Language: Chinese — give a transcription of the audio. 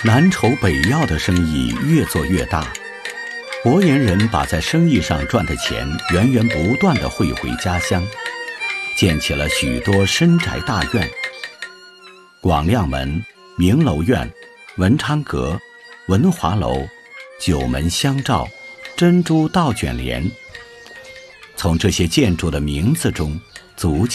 南筹北要的生意越做越大，博岩人把在生意上赚的钱源源不断地汇回家乡，建起了许多深宅大院。广亮门、明楼院、文昌阁、文华楼、九门香照、珍珠倒卷帘，从这些建筑的名字中逐渐